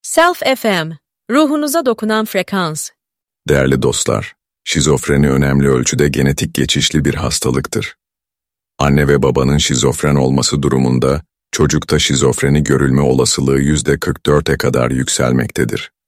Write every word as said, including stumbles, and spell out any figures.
Self F M, ruhunuza dokunan frekans. Değerli dostlar, şizofreni önemli ölçüde genetik geçişli bir hastalıktır. Anne ve babanın şizofren olması durumunda, çocukta şizofreni görülme olasılığı yüzde kırk dörde kadar yükselmektedir.